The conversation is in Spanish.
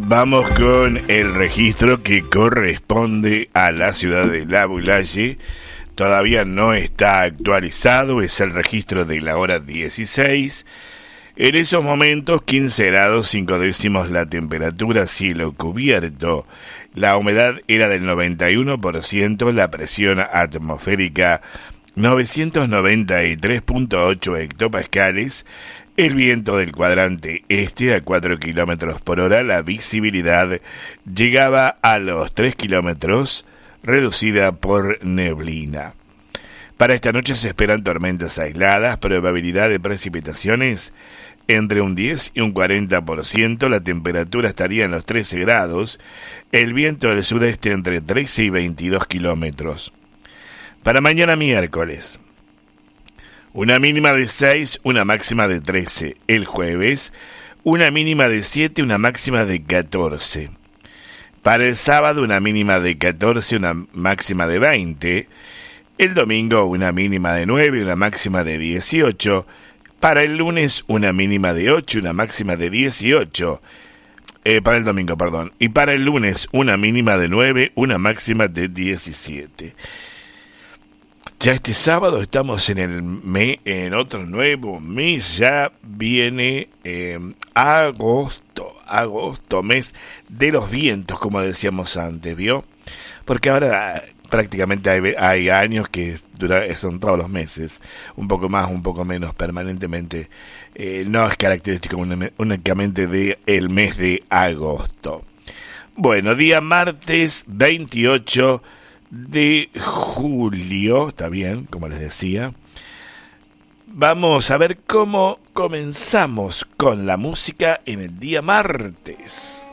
Vamos con el registro que corresponde a la ciudad de La Bulaye. Todavía no está actualizado, es el registro de la hora 16. En esos momentos, 15 grados 5 décimos la temperatura, cielo cubierto. La humedad era del 91%, la presión atmosférica 993.8 hectopascales. El viento del cuadrante este a 4 kilómetros por hora, la visibilidad llegaba a los 3 kilómetros, reducida por neblina. Para esta noche se esperan tormentas aisladas, probabilidad de precipitaciones entre un 10 y un 40%, la temperatura estaría en los 13 grados, el viento del sudeste entre 13 y 22 kilómetros. Para mañana miércoles, una mínima de 6, una máxima de 13. El jueves, una mínima de 7, una máxima de 14. Para el sábado, una mínima de 14, una máxima de 20. El domingo, una mínima de 9, una máxima de 18. Para el lunes, una mínima de 8, una máxima de 18. Para el domingo, perdón. Y para el lunes, una mínima de 9, una máxima de 17. Ya este sábado estamos en otro nuevo mes, ya viene agosto, mes de los vientos, como decíamos antes, ¿vio? Porque ahora prácticamente hay años que son todos los meses, un poco más, un poco menos, permanentemente. No es característico únicamente del mes de agosto. Bueno, día martes 28 de julio, está bien, como les decía. Vamos a ver cómo comenzamos con la música en el día martes.